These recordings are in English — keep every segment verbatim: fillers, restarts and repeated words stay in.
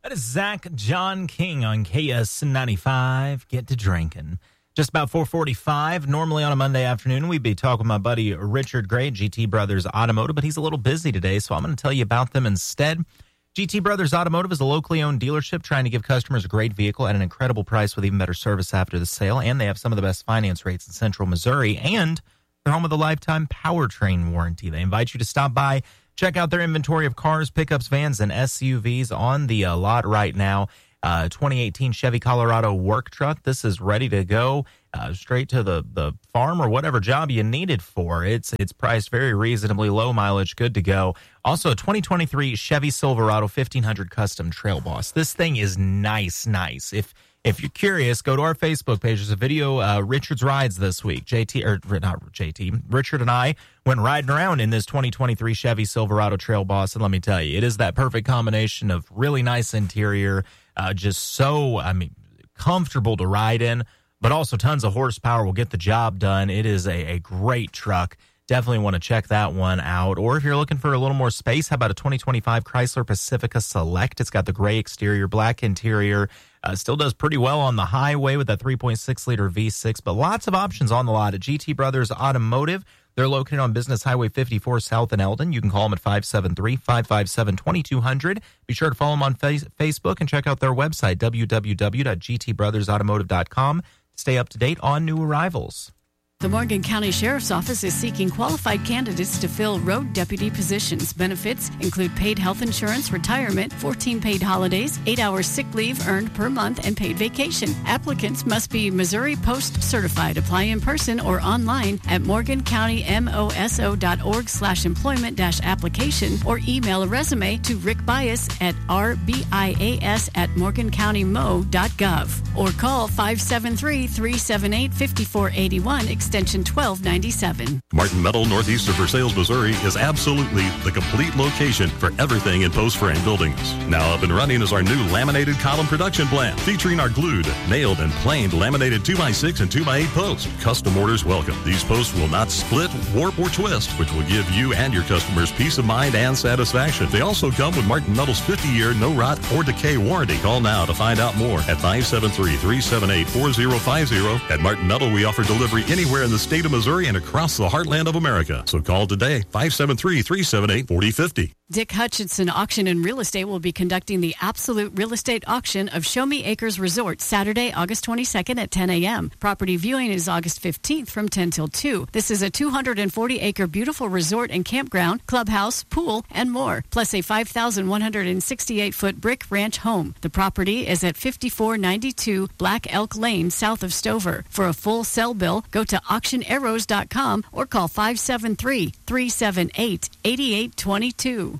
That is Zach John King on K S ninety-five. Get to drinking. Just about four forty-five. Normally on a Monday afternoon, we'd be talking with my buddy Richard Gray, G T Brothers Automotive, but he's a little busy today, so I'm going to tell you about them instead. G T Brothers Automotive is a locally owned dealership trying to give customers a great vehicle at an incredible price with even better service after the sale, and they have some of the best finance rates in Central Missouri, and they're home with a lifetime powertrain warranty. They invite you to stop by, check out their inventory of cars, pickups, vans, and S U Vs on the uh, lot right now. Uh, twenty eighteen Chevy Colorado work truck. This is ready to go uh, straight to the, the farm or whatever job you need it for. It's it's priced very reasonably, low mileage, good to go. Also, a twenty twenty-three Chevy Silverado fifteen hundred Custom Trail Boss. This thing is nice, nice. If If you're curious, go to our Facebook page. There's a video, uh, Richard's Rides this week. J T, or not J T, Richard and I went riding around in this twenty twenty-three Chevy Silverado Trail Boss, and let me tell you, it is that perfect combination of really nice interior, uh, just so, I mean, comfortable to ride in, but also tons of horsepower will get the job done. It is a, a great truck. Definitely want to check that one out. Or if you're looking for a little more space, how about a twenty twenty-five Chrysler Pacifica Select? It's got the gray exterior, black interior. Uh, still does pretty well on the highway with that three point six liter V six, but lots of options on the lot at G T Brothers Automotive. They're located on Business Highway fifty-four South in Eldon. You can call them at five seven three, five five seven, two two zero zero. Be sure to follow them on face- Facebook and check out their website, w w w dot g t brothers automotive dot com. Stay up to date on new arrivals. The Morgan County Sheriff's Office is seeking qualified candidates to fill road deputy positions. Benefits include paid health insurance, retirement, fourteen paid holidays, eight hours sick leave earned per month, and paid vacation. Applicants must be Missouri Post certified. Apply in person or online at morgan county moso dot org slash employment dash application or email a resume to Rick Bias at r b i a s at morgan county mo dot gov or call five seven three, three seven eight, five four eight one, extension twelve ninety-seven. Martin Metal Northeast of Versailles, Missouri is absolutely the complete location for everything in post frame buildings. Now up and running is our new laminated column production plant featuring our glued, nailed, and planed laminated two by six and two by eight posts. Custom orders welcome. These posts will not split, warp, or twist, which will give you and your customers peace of mind and satisfaction. They also come with Martin Metal's fifty year no rot or decay warranty. Call now to find out more at five seven three, three seven eight, four zero five zero. At Martin Metal, we offer delivery anywhere in the state of Missouri and across the heartland of America. So call today, five seven three, three seven eight, four zero five zero. Dick Hutchinson Auction and Real Estate will be conducting the Absolute Real Estate Auction of Show Me Acres Resort Saturday, August twenty-second at ten a.m. Property viewing is August fifteenth from ten till two. This is a two hundred forty acre beautiful resort and campground, clubhouse, pool, and more, plus a five thousand one hundred sixty-eight foot brick ranch home. The property is at fifty-four ninety-two Black Elk Lane, south of Stover. For a full sell bill, go to auction arrows dot com or call five seven three, three seven eight, eight eight two two.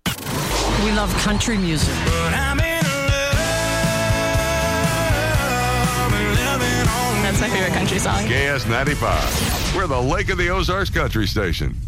We love country music. But I'm in love, living on. That's my favorite country song. K S ninety-five. We're the Lake of the Ozarks Country Station.